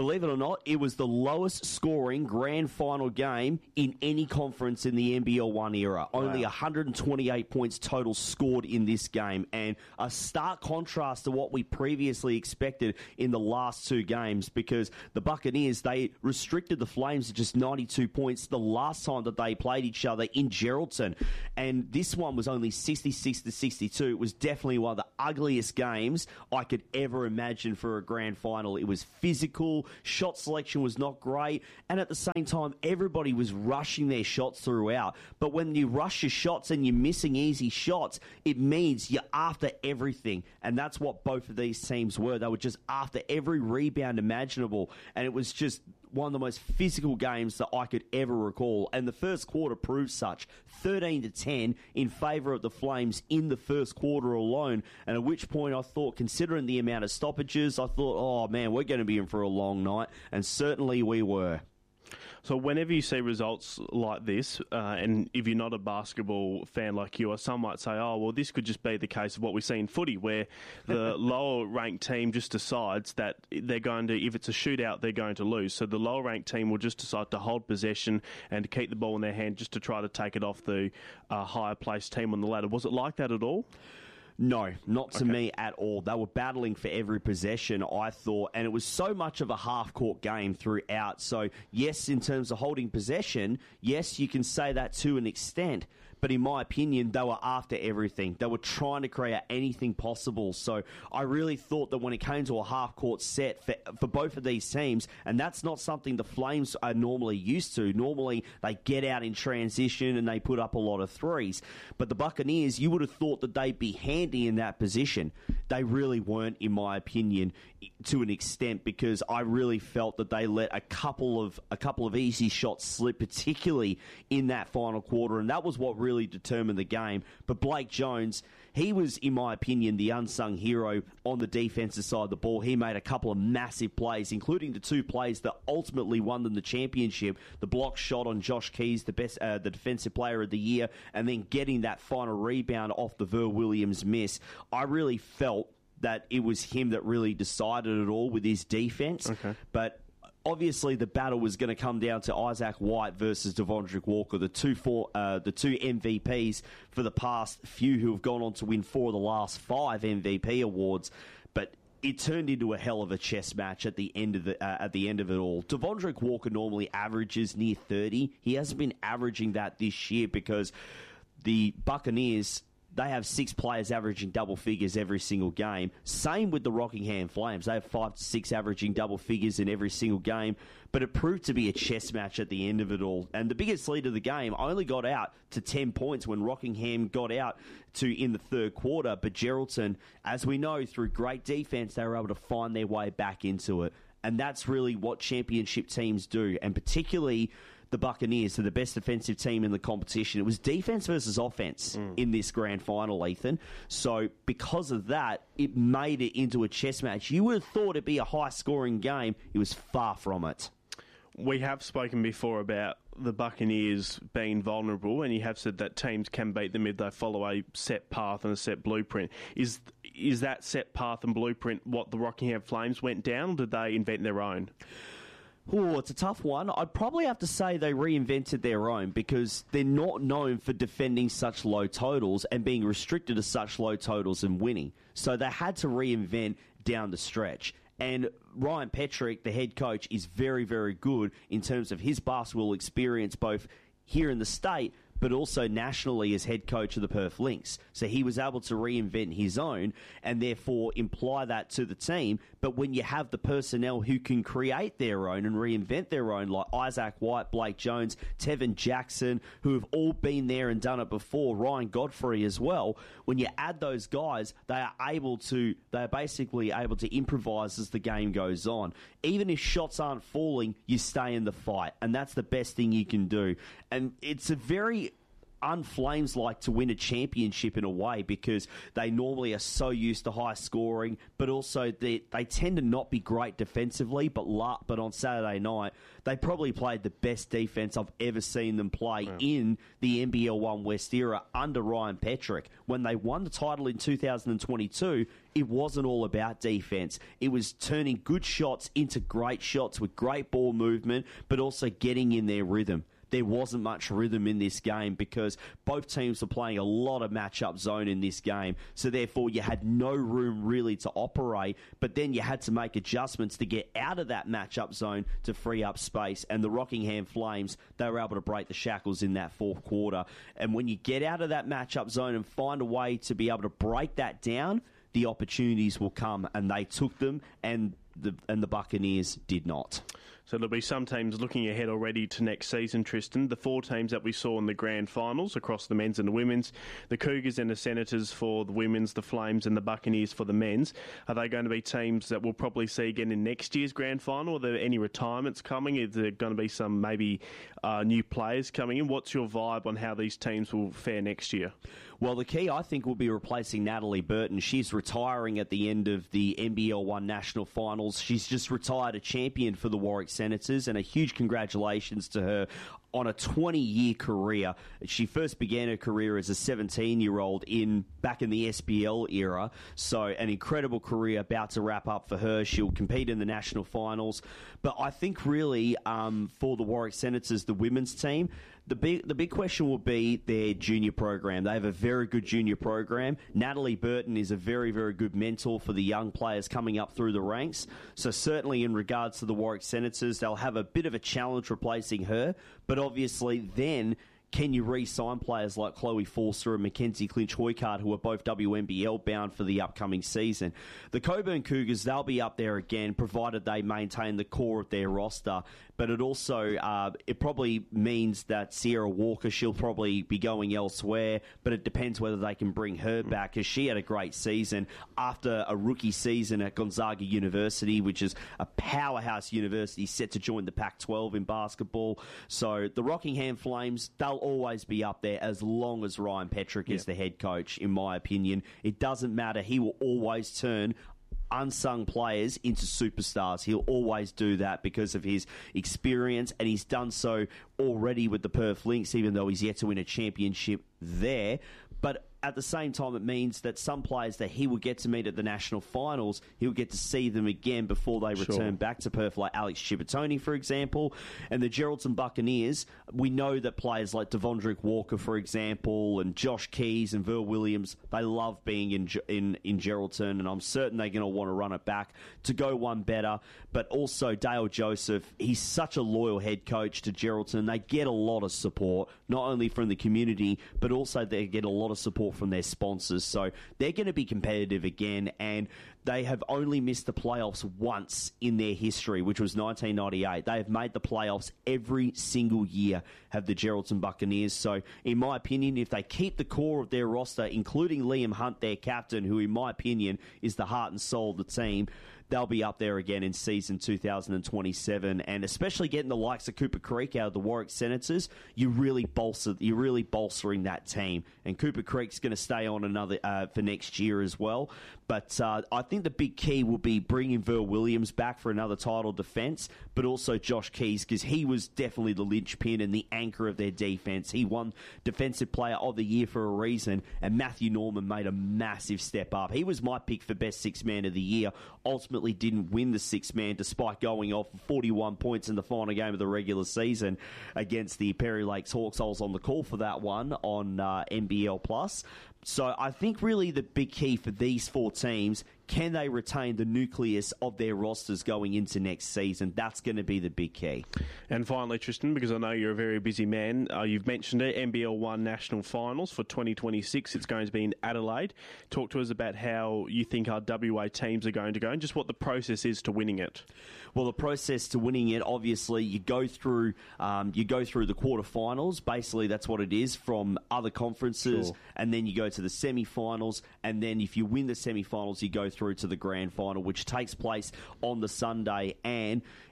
Speaker 15: Believe it or not, it was the lowest scoring grand final game in any conference in the N B L one era. Wow. Only one hundred twenty-eight points total scored in this game, and a stark contrast to what we previously expected in the last two games, because the Buccaneers, they restricted the Flames to just ninety-two points the last time that they played each other in Geraldton, and this one was only sixty-six to sixty-two. It was definitely one of the ugliest games I could ever imagine for a grand final. It was physical, shot selection was not great, and at the same time, everybody was rushing their shots throughout. But when you rush your shots and you're missing easy shots, it means you're after everything, and that's what both of these teams were. They were just after every rebound imaginable, and it was just one of the most physical games that I could ever recall. And the first quarter proved such. thirteen to ten in favour of the Flames in the first quarter alone. And at which point I thought, considering the amount of stoppages, I thought, oh man, we're going to be in for a long night. And certainly we were.
Speaker 2: So whenever you see results like this, uh, and if you're not a basketball fan like you are, some might say, oh, well, this could just be the case of what we see in footy, where the lower-ranked team just decides that they're going to, if it's a shootout, they're going to lose. So the lower-ranked team will just decide to hold possession and to keep the ball in their hand just to try to take it off the uh, higher-placed team on the ladder. Was it like that at all?
Speaker 15: No, not to
Speaker 2: Okay.
Speaker 15: me at all. They were battling for every possession, I thought, and it was so much of a half-court game throughout. So, yes, in terms of holding possession, yes, you can say that to an extent, but in my opinion, they were after everything. They were trying to create anything possible. So I really thought that when it came to a half-court set for, for both of these teams, and that's not something the Flames are normally used to. Normally, they get out in transition and they put up a lot of threes. But the Buccaneers, you would have thought that they'd be handy in that position. They really weren't, in my opinion, to an extent, because I really felt that they let a couple of a couple of easy shots slip, particularly in that final quarter, and that was what really determined the game. But Blake Jones, he was, in my opinion, the unsung hero on the defensive side of the ball. He made a couple of massive plays, including the two plays that ultimately won them the championship. The block shot on Josh Keys, the best, uh, the defensive player of the year, and then getting that final rebound off the Ver Williams miss. I really felt that it was him that really decided it all with his defense.
Speaker 2: Okay.
Speaker 15: But obviously, the battle was going to come down to Isaac White versus Devondrick Walker, the two four, uh, the two M V Ps for the past few, who have gone on to win four of the last five M V P awards. But it turned into a hell of a chess match at the end of the uh, at the end of it all. Devondrick Walker normally averages near thirty. He hasn't been averaging that this year because the Buccaneers, they have six players averaging double figures every single game. Same with the Rockingham Flames. They have five to six averaging double figures in every single game. But it proved to be a chess match at the end of it all. And the biggest lead of the game only got out to ten points when Rockingham got out to in the third quarter. But Geraldton, as we know, through great defense, they were able to find their way back into it. And that's really what championship teams do. And particularly the Buccaneers are the best defensive team in the competition. It was defense versus offense mm. in this grand final, Ethan. So because of that, it made it into a chess match. You would have thought it'd be a high-scoring game. It was far from it.
Speaker 2: We have spoken before about the Buccaneers being vulnerable, and you have said that teams can beat them if they follow a set path and a set blueprint. Is is that set path and blueprint what the Rockingham Flames went down, or did they invent their own?
Speaker 15: Oh, it's a tough one. I'd probably have to say they reinvented their own, because they're not known for defending such low totals and being restricted to such low totals and winning. So they had to reinvent down the stretch. And Ryan Petrick, the head coach, is very, very good in terms of his basketball experience, both here in the state but also nationally as head coach of the Perth Lynx. So he was able to reinvent his own and therefore imply that to the team. But when you have the personnel who can create their own and reinvent their own, like Isaac White, Blake Jones, Tevin Jackson, who have all been there and done it before, Ryan Godfrey as well, when you add those guys, they are able to, they are basically able to improvise as the game goes on. Even if shots aren't falling, you stay in the fight, and that's the best thing you can do. And it's a very un-Flames like to win a championship in a way because they normally are so used to high scoring, but also they, they tend to not be great defensively, but la- but on Saturday night, they probably played the best defence I've ever seen them play yeah. in the N B L one West era under Ryan Petrick. When they won the title in two thousand twenty-two, it wasn't all about defence. It was turning good shots into great shots with great ball movement, but also getting in their rhythm. There wasn't much rhythm in this game because both teams were playing a lot of matchup zone in this game. So therefore, you had no room really to operate, but then you had to make adjustments to get out of that matchup zone to free up space. And the Rockingham Flames, they were able to break the shackles in that fourth quarter. And when you get out of that matchup zone and find a way to be able to break that down, the opportunities will come, and they took them, and the and the Buccaneers did not.
Speaker 2: So there'll be some teams looking ahead already to next season, Tristan. The four teams that we saw in the grand finals across the men's and the women's, the Cougars and the Senators for the women's, the Flames and the Buccaneers for the men's. Are they going to be teams that we'll probably see again in next year's grand final? Are there any retirements coming? Is there going to be some maybe uh, new players coming in? What's your vibe on how these teams will fare next year?
Speaker 15: Well, the key, I think, will be replacing Natalie Burton. She's retiring at the end of the N B L one National Finals. She's just retired a champion for the Warwick Senators, and a huge congratulations to her on a twenty-year career. She first began her career as a seventeen-year-old in back in the S B L era, so an incredible career about to wrap up for her. She'll compete in the national finals. But I think really um, for the Warwick Senators, the women's team, The big the big question will be their junior program. They have a very good junior program. Natalie Burton is a very, very good mentor for the young players coming up through the ranks. So certainly in regards to the Warwick Senators, they'll have a bit of a challenge replacing her. But obviously then, can you re-sign players like Chloe Forster and Mackenzie Clinch-Hoycart, who are both W N B L bound for the upcoming season? The Coburn Cougars, they'll be up there again, provided they maintain the core of their roster. But it also, uh, it probably means that Sierra Walker, she'll probably be going elsewhere, but it depends whether they can bring her back, because she had a great season after a rookie season at Gonzaga University, which is a powerhouse university set to join the Pac twelve in basketball. So the Rockingham Flames, they'll always be up there as long as Ryan Petrick yeah. is the head coach, in my opinion. It doesn't matter. He will always turn unsung players into superstars. He'll always do that because of his experience, and he's done so already with the Perth Lynx, even though he's yet to win a championship there. But at the same time, it means that some players that he will get to meet at the national finals, he'll get to see them again before they
Speaker 2: sure.
Speaker 15: return back to Perth, like Alex Chipotone, for example. And the Geraldton Buccaneers, we know that players like Devondrick Walker, for example, and Josh Keys and Ver Williams, they love being in in, in Geraldton, and I'm certain they're going to want to run it back to go one better. But also Dale Joseph, he's such a loyal head coach to Geraldton. They get a lot of support, not only from the community, but also they get a lot of support from their sponsors. So they're going to be competitive again, and they have only missed the playoffs once in their history, which was nineteen ninety-eight. They have made the playoffs every single year, have the Geraldton Buccaneers. So in my opinion, if they keep the core of their roster, including Liam Hunt, their captain, who in my opinion is the heart and soul of the team, they'll be up there again in season two thousand twenty-seven, and especially getting the likes of Cooper Creek out of the Warwick Senators, you really bolster, you're really bolstering that team. And Cooper Creek's going to stay on another uh, for next year as well. But uh, I think the big key will be bringing Ver Williams back for another title defence, but also Josh Keys, because he was definitely the linchpin and the anchor of their defence. He won Defensive Player of the Year for a reason, and Matthew Norman made a massive step up. He was my pick for Best Six Man of the Year. Ultimately didn't win the Six Man despite going off forty-one points in the final game of the regular season against the Perry Lakes Hawks. I was on the call for that one on uh, N B L Plus. So I think really the big key for these four teams, can they retain the nucleus of their rosters going into next season? That's going to be the big key.
Speaker 2: And finally, Tristan, because I know you're a very busy man, uh, you've mentioned it, N B L one National Finals for twenty twenty-six. It's going to be in Adelaide. Talk to us about how you think our W A teams are going to go and just what the process is to winning it.
Speaker 15: Well, the process to winning it, obviously, you go through um, you go through the quarterfinals. Basically, that's what it is from other conferences,
Speaker 2: sure.
Speaker 15: and then you go to the semi-finals, and then if you win the semi-finals, you go through to the grand final, which takes place on the Sunday. And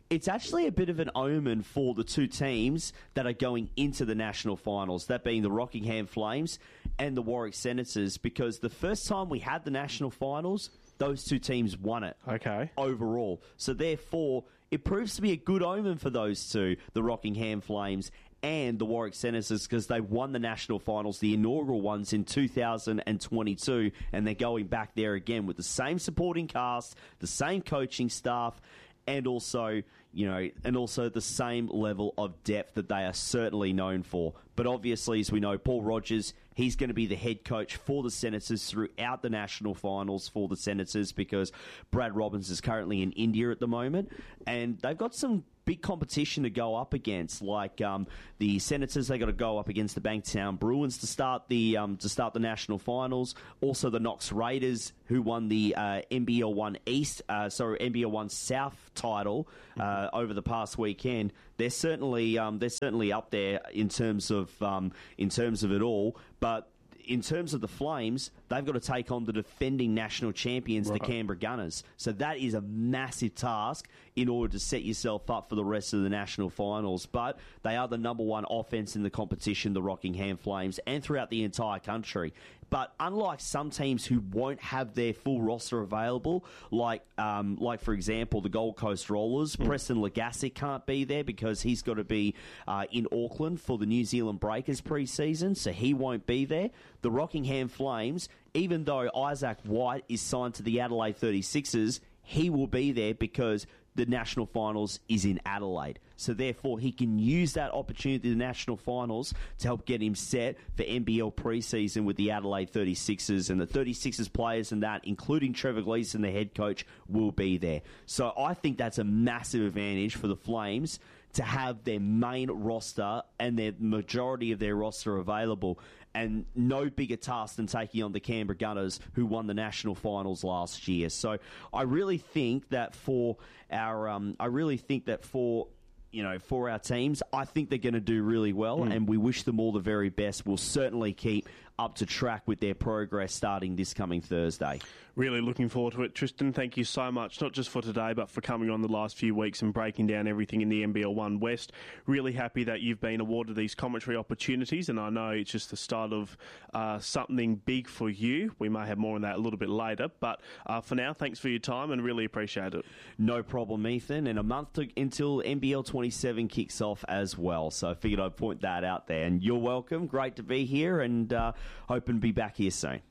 Speaker 15: it's actually a bit of an omen for the two teams that are going into the national finals, that being the Rockingham Flames and the Warwick Senators, because the first time we had the national finals, those two teams won it.
Speaker 2: Okay.
Speaker 15: Overall. So therefore, it proves to be a good omen for those two, the Rockingham Flames and the Warwick Senators, because they won the national finals, the inaugural ones in two thousand twenty-two, and they're going back there again with the same supporting cast, the same coaching staff, and also, you know, and also the same level of depth that they are certainly known for. But obviously, as we know, Paul Rogers, he's going to be the head coach for the Senators throughout the national finals for the Senators, because Brad Robbins is currently in India at the moment, and they've got some big competition to go up against. Like um, the Senators, they got to go up against the Bankstown Bruins to start the um, to start the national finals. Also, the Knox Raiders, who won the uh, N B L one East, uh, sorry, N B L one South title uh, over the past weekend. They're certainly um, they're certainly up there in terms of um, in terms of it all, but. In terms of the Flames, they've got to take on the defending national champions, right. the Canberra Gunners. So that is a massive task in order to set yourself up for the rest of the national finals. But they are the number one offense in the competition, the Rockingham Flames, and throughout the entire country. But unlike some teams who won't have their full roster available, like, um, like for example, the Gold Coast Rollers, mm. Preston Legassic can't be there because he's got to be uh, in Auckland for the New Zealand Breakers pre-season, so he won't be there. The Rockingham Flames, even though Isaac White is signed to the Adelaide thirty-sixers, he will be there because the national finals is in Adelaide. So therefore, he can use that opportunity, the national finals, to help get him set for N B L preseason with the Adelaide thirty-sixers. And the thirty-sixers players and that, including Trevor Gleeson, the head coach, will be there. So I think that's a massive advantage for the Flames to have their main roster and their majority of their roster available. And no bigger task than taking on the Canberra Gunners, who won the national finals last year. So I really think that for our, um, I really think that for, you know, for our teams, I think they're going to do really well, mm. and we wish them all the very best. We'll certainly keep up to track with their progress starting this coming Thursday.
Speaker 2: Really looking forward to it. Tristan, thank you so much, not just for today, but for coming on the last few weeks and breaking down everything in the N B L one West. Really happy that you've been awarded these commentary opportunities, and I know it's just the start of uh, something big for you. We may have more on that a little bit later, but uh, for now, thanks for your time and really appreciate it.
Speaker 15: No problem, Ethan. And a month to, until N B L twenty-seven kicks off as well, so I figured I'd point that out there. And you're welcome. Great to be here, and uh, hoping to be back here soon.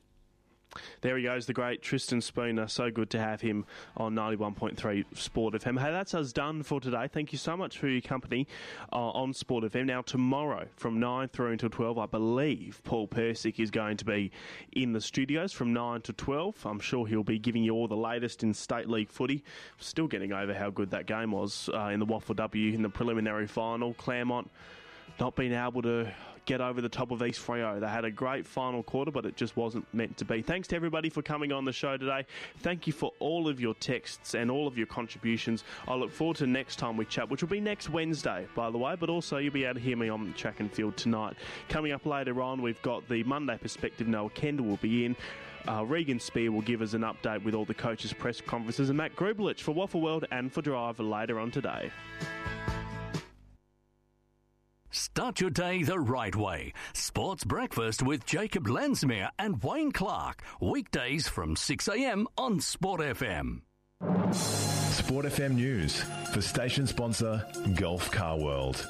Speaker 2: There he goes, the great Tristan Spooner. So good to have him on ninety-one point three Sport F M. Hey, that's us done for today. Thank you so much for your company uh, on Sport F M. Now, tomorrow from nine through until twelve, I believe Paul Persick is going to be in the studios from nine to twelve. I'm sure he'll be giving you all the latest in State League footy. Still getting over how good that game was uh, in the Waffle W in the preliminary final. Claremont not being able to get over the top of East Freo. They had a great final quarter, but it just wasn't meant to be. Thanks to everybody for coming on the show today. Thank you for all of your texts and all of your contributions. I look forward to next time we chat, which will be next Wednesday, by the way, but also you'll be able to hear me on Track and Field tonight. Coming up later on, we've got the Monday Perspective. Noah Kendall will be in. Uh, Regan Spear will give us an update with all the coaches' press conferences, and Matt Grubelich for Waffle World and for Drive later on today.
Speaker 9: Start your day the right way. Sports Breakfast with Jacob Lensmere and Wayne Clark. Weekdays from six a.m. on Sport F M.
Speaker 16: Sport F M News for station sponsor Gulf Car World.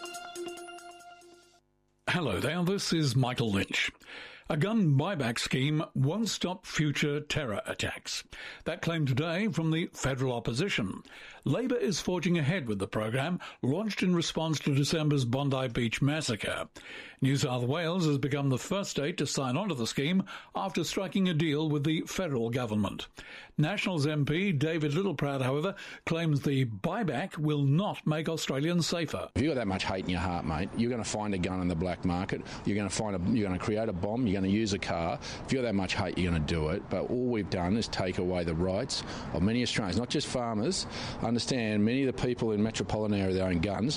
Speaker 17: Hello there, this is Michael Lynch. A gun buyback scheme won't stop future terror attacks. That claim today from the federal opposition. Labor is forging ahead with the program, launched in response to December's Bondi Beach massacre. New South Wales has become the first state to sign on to the scheme after striking a deal with the federal government. Nationals M P David Littleproud, however, claims the buyback will not make Australians safer.
Speaker 18: If you've got that much hate in your heart, mate, you're going to find a gun in the black market. You're going to find a, you're going to create a bomb. You're going to use a car. If you've got that much hate, you're going to do it. But all we've done is take away the rights of many Australians, not just farmers. Understand, many of the people in metropolitan area that own guns.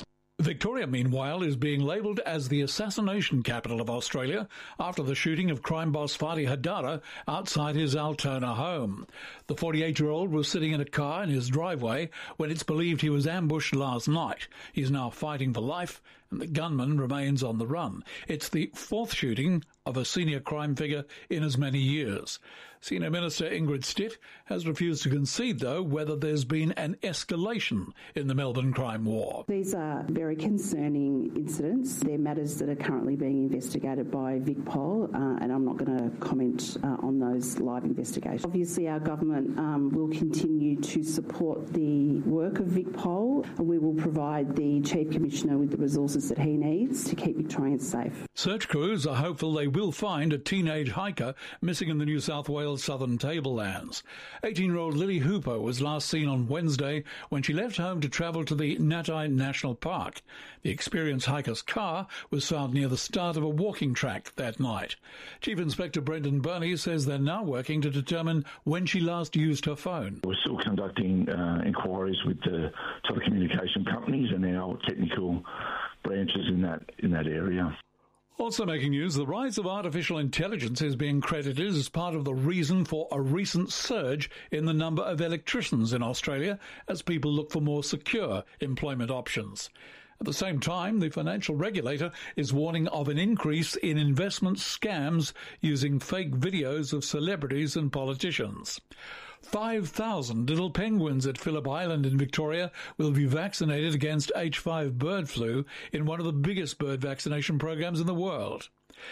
Speaker 17: Victoria, meanwhile, is being labelled as the assassination capital of Australia after the shooting of crime boss Fadi Haddara outside his Altona home. The forty-eight-year-old was sitting in a car in his driveway when it's believed he was ambushed last night. He's now fighting for life, and the gunman remains on the run. It's the fourth shooting of a senior crime figure in as many years. Senior Minister Ingrid Stitt has refused to concede, though, whether there's been an escalation in the Melbourne crime war.
Speaker 19: These are very concerning incidents. They're matters that are currently being investigated by VicPol, uh, and I'm not going to comment uh, on those live investigations. Obviously, our government um, will continue to support the work of VicPol, and we will provide the Chief Commissioner with the resources that he needs to keep Victorians safe.
Speaker 17: Search crews are hopeful they will find a teenage hiker missing in the New South Wales southern tablelands. eighteen-year-old Lily Hooper was last seen on Wednesday when she left home to travel to the Natai National Park. The experienced hiker's car was found near the start of a walking track that night. Chief Inspector Brendan Burney says they're now working to determine when she last used her phone.
Speaker 20: We're still conducting uh, inquiries with the telecommunication companies and our technical branches in that in that area.
Speaker 17: Also making news, the rise of artificial intelligence is being credited as part of the reason for a recent surge in the number of electricians in Australia as people look for more secure employment options. At the same time, the financial regulator is warning of an increase in investment scams using fake videos of celebrities and politicians. five thousand little penguins at Phillip Island in Victoria will be vaccinated against H five bird flu in one of the biggest bird vaccination programs in the world.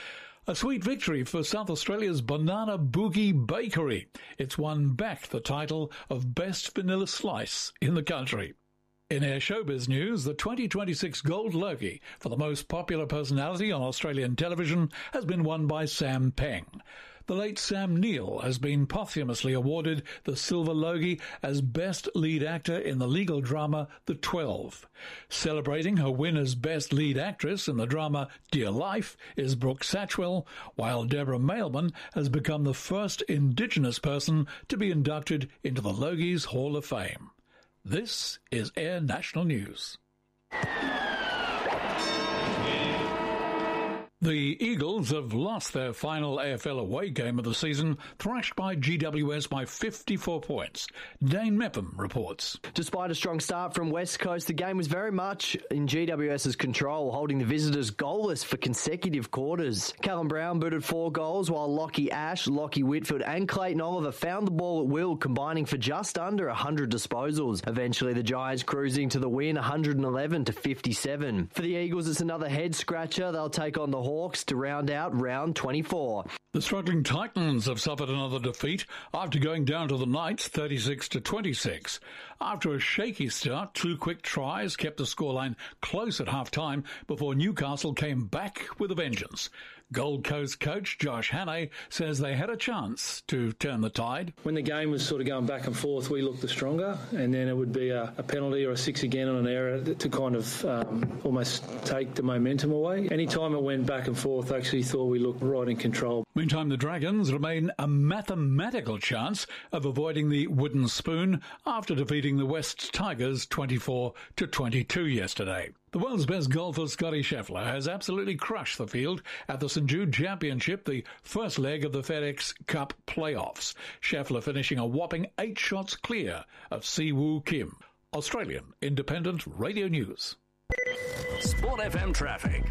Speaker 17: A sweet victory for South Australia's Banana Boogie Bakery. It's won back the title of Best Vanilla Slice in the country. In Air Showbiz news, the twenty twenty-six Gold Logie for the most popular personality on Australian television has been won by Sam Peng. The late Sam Neill has been posthumously awarded the Silver Logie as Best Lead Actor in the legal drama The Twelve. Celebrating her win as Best Lead Actress in the drama Dear Life is Brooke Satchwell, while Deborah Mailman has become the first Indigenous person to be inducted into the Logie's Hall of Fame. This is Air National News. The Eagles have lost their final A F L away game of the season, thrashed by G W S by fifty-four points. Dane Mepham reports.
Speaker 21: Despite a strong start from West Coast, the game was very much in G W S's control, holding the visitors goalless for consecutive quarters. Callum Brown booted four goals, while Lockie Ash, Lockie Whitfield and Clayton Oliver found the ball at will, combining for just under one hundred disposals. Eventually, the Giants cruising to the win, one hundred eleven to fifty-seven. For the Eagles, it's another head-scratcher. They'll take on the Hawks to round out round twenty-four.
Speaker 17: The struggling Titans have suffered another defeat after going down to the Knights thirty-six to twenty-six. After a shaky start, two quick tries kept the scoreline close at half-time before Newcastle came back with a vengeance. Gold Coast coach Josh Hannay says they had a chance to turn the tide.
Speaker 22: When the game was sort of going back and forth, we looked the stronger, and then it would be a, a penalty or a six again on an error to kind of um, almost take the momentum away. Any time it went back and forth, I actually thought we looked right in control.
Speaker 17: Meantime, the Dragons remain a mathematical chance of avoiding the wooden spoon after defeating the West Tigers twenty-four to twenty-two yesterday. The world's best golfer, Scottie Scheffler, has absolutely crushed the field at the Saint Jude Championship, the first leg of the FedEx Cup playoffs. Scheffler finishing a whopping eight shots clear of Siwoo Kim. Australian Independent Radio News.
Speaker 9: Sport F M traffic.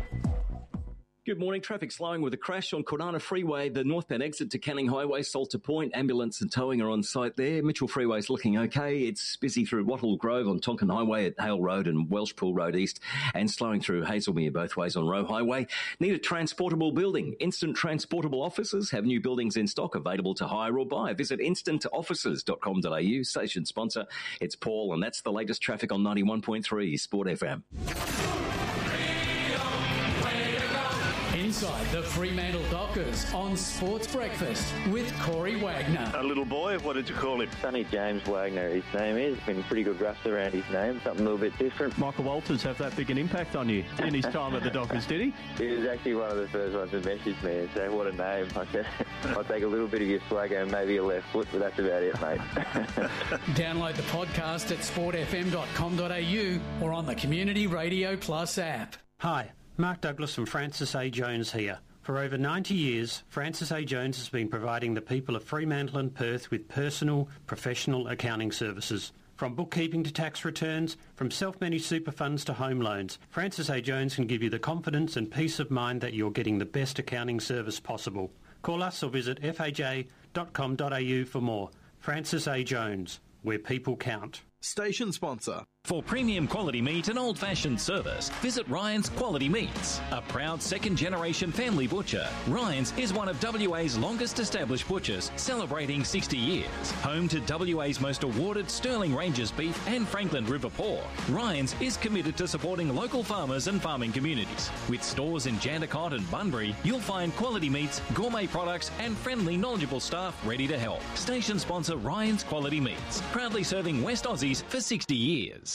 Speaker 23: Good morning. Traffic slowing with a crash on Kwinana Freeway, the northbound exit to Canning Highway, Salter Point. Ambulance and towing are on site there. Mitchell Freeway's looking okay. It's busy through Wattle Grove on Tonkin Highway at Hale Road and Welshpool Road East, and slowing through Hazelmere both ways on Roe Highway. Need a transportable building? Instant Transportable Offices have new buildings in stock available to hire or buy. Visit instant offices dot com dot a u. Station sponsor, it's Paul, and that's the latest traffic on ninety-one point three Sport F M.
Speaker 10: inside the Fremantle Dockers on Sports Breakfast with Corey Wagner.
Speaker 14: A little boy, what did you call him?
Speaker 1: Sonny James Wagner, his name is. Been pretty good raps around his name, something a little bit different.
Speaker 2: Michael Walters have that big an impact on you in his time at the Dockers, did he?
Speaker 1: He was actually one of the first ones to message me and say, what a name. I said, I'll take a little bit of your swagger and maybe your left foot, but that's about it, mate.
Speaker 10: Download the podcast at sport f m dot com dot a u or on the Community Radio Plus app.
Speaker 3: Hi, Mark Douglas from Francis A. Jones here. For over ninety years, Francis A. Jones has been providing the people of Fremantle and Perth with personal, professional accounting services. From bookkeeping to tax returns, from self-managed super funds to home loans, Francis A. Jones can give you the confidence and peace of mind that you're getting the best accounting service possible. Call us or visit f a j dot com dot a u for more. Francis A. Jones, where people count.
Speaker 6: Station sponsor.
Speaker 24: For premium quality meat and old-fashioned service, visit Ryan's Quality Meats. A proud second-generation family butcher, Ryan's is one of W A's longest-established butchers, celebrating sixty years. Home to W A's most awarded Sterling Ranges beef and Franklin River pork, Ryan's is committed to supporting local farmers and farming communities. With stores in Jandakot and Bunbury, you'll find quality meats, gourmet products and friendly, knowledgeable staff ready to help. Station sponsor Ryan's Quality Meats, proudly serving West Aussies for sixty years.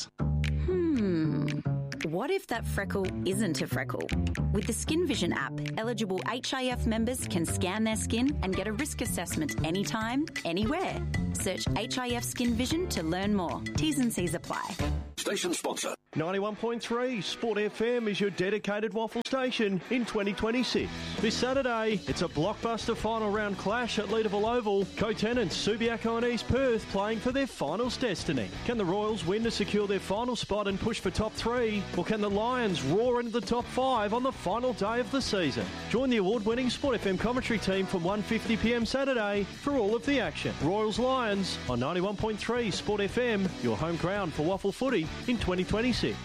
Speaker 4: Hmm. What if that freckle isn't a freckle? With the Skin Vision app, eligible H I F members can scan their skin and get a risk assessment anytime, anywhere. Search H I F Skin Vision to learn more. T's and C's apply.
Speaker 6: Station sponsor.
Speaker 2: ninety-one point three Sport F M is your dedicated waffle station in twenty twenty-six. This Saturday, it's a blockbuster final round clash at Leederville Oval. Co-tenants Subiaco and East Perth playing for their finals destiny. Can the Royals win to secure their final spot and push for top three? Or can the Lions roar into the top five on the final day of the season? Join the award-winning Sport F M commentary team from one fifty p m Saturday for all of the action. Royals Lions on ninety-one point three Sport F M, your home ground for waffle footy in twenty twenty-six.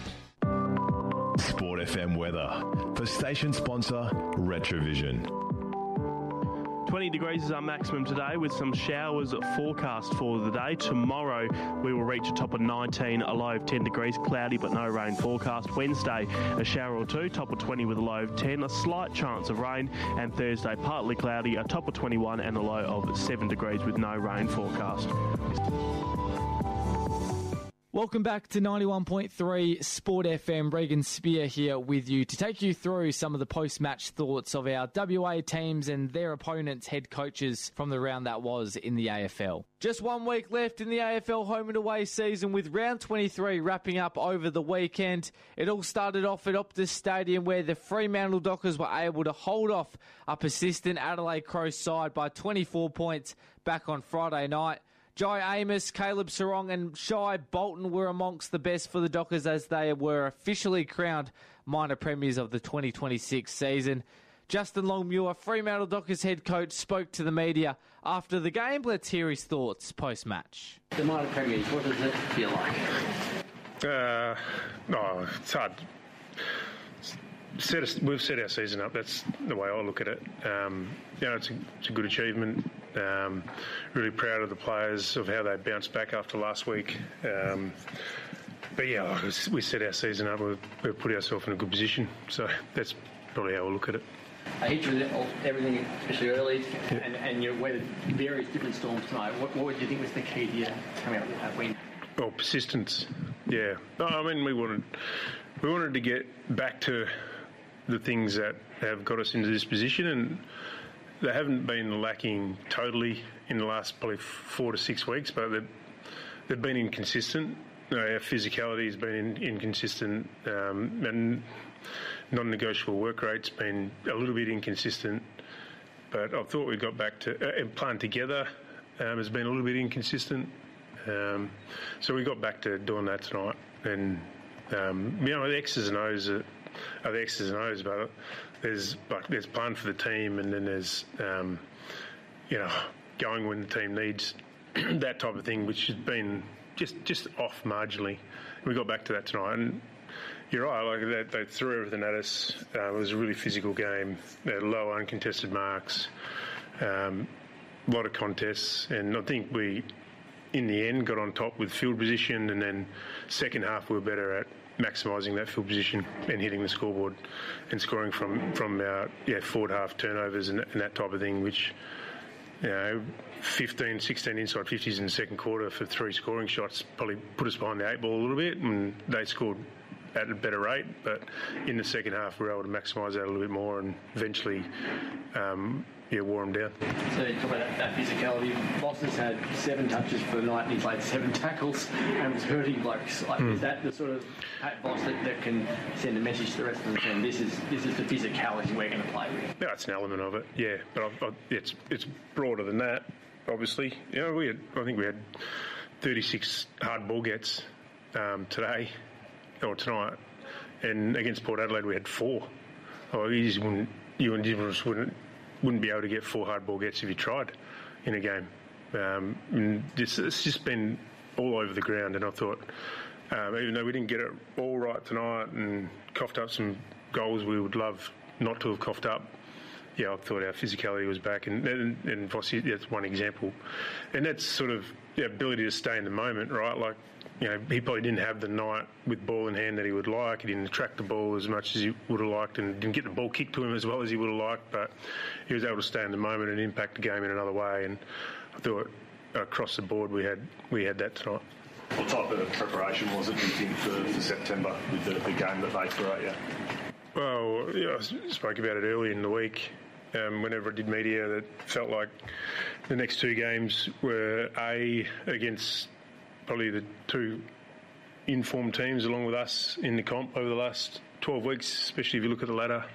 Speaker 16: Sport F M weather for station sponsor Retrovision.
Speaker 2: twenty degrees is our maximum today with some showers forecast for the day. Tomorrow we will reach a top of nineteen, a low of ten degrees, cloudy but no rain forecast. Wednesday a shower or two, top of twenty with a low of ten, a slight chance of rain. And Thursday partly cloudy, a top of twenty-one and a low of seven degrees with no rain forecast.
Speaker 25: Welcome back to ninety-one point three Sport F M. Regan Spear here with you to take you through some of the post-match thoughts of our W A teams and their opponents' head coaches from the round that was in the A F L. Just one week left in the A F L home and away season with round twenty-three wrapping up over the weekend. It all started off at Optus Stadium where the Fremantle Dockers were able to hold off a persistent Adelaide Crows side by twenty-four points back on Friday night. Jai Amos, Caleb Sarong and Shai Bolton were amongst the best for the Dockers as they were officially crowned minor premiers of the twenty twenty-six season. Justin Longmuir, Fremantle Dockers head coach, spoke to the media after the game. Let's hear his thoughts post-match.
Speaker 26: The minor premiers, what does it feel like?
Speaker 7: Uh, no, it's hard. Set us, we've set our season up. That's the way I look at it. Um, you know, it's a, it's a good achievement. Um, really proud of the players of how they bounced back after last week. Um, but yeah, we set our season up. We've, we've put ourselves in a good position. So that's probably how I look at it.
Speaker 26: I hit you with everything, especially early, yeah. and, and you weathered various different storms tonight. What, what would you think was the key to you coming out with that win?
Speaker 7: Well, persistence. Yeah. No, I mean, we wanted we wanted to get back to the things that have got us into this position, and they haven't been lacking totally in the last probably four to six weeks, but they've, they've been inconsistent. You know, our physicality has been in, inconsistent, um, and non-negotiable work rate's been a little bit inconsistent. But I thought we got back to uh, playing together um, has been a little bit inconsistent. Um, so we got back to doing that tonight, and um, you know the X's and O's are, are the X's and O's, but there's like there's playing for the team, and then there's um, you know going when the team needs that type of thing, which has been just just off marginally. We got back to that tonight, and you're right. Like they, they threw everything at us. Uh, it was a really physical game. They had low uncontested marks, um, a lot of contests, and I think we, in the end, got on top with field position. And then second half we were better at maximising that field position and hitting the scoreboard and scoring from from our yeah forward half turnovers and, and that type of thing, which, you know, fifteen, sixteen inside fifties in the second quarter for three scoring shots probably put us behind the eight ball a little bit, and they scored at a better rate. But in the second half, we were able to maximise that a little bit more and eventually, um, yeah, wore them down.
Speaker 26: So you talk about that, that physicality. Voss has had seven touches for the night and he's played seven tackles and was hurting blokes. Like, mm. Is that the sort of Pat Voss that, that can send a message to the rest of the team? This is this is the physicality we're going to play with.
Speaker 7: Yeah, it's an element of it. Yeah, but I, I, it's it's broader than that. Obviously, you know, we had, I think we had thirty-six hard ball gets um, today or tonight, and against Port Adelaide we had four. Oh, you just wouldn't, you just wouldn't wouldn't be able to get four hard ball gets if you tried in a game. Um, and this, it's just been all over the ground, and I thought, um, even though we didn't get it all right tonight and coughed up some goals we would love not to have coughed up, yeah, I thought our physicality was back, and and, and Vossi, that's one example. And that's sort of the ability to stay in the moment, right? Like, you know, he probably didn't have the night with ball in hand that he would like. He didn't attract the ball as much as he would have liked, and didn't get the ball kicked to him as well as he would have liked, but he was able to stay in the moment and impact the game in another way. And I thought across the board we had we had that tonight.
Speaker 5: What type of preparation was it, do you think, for, for September with the, the game that they threw at you?
Speaker 7: Well, yeah, I spoke about it early in the week. Um, whenever I did media, that felt like the next two games were A, against probably the two informed teams along with us in the comp over the last twelve weeks, especially if you look at the ladder.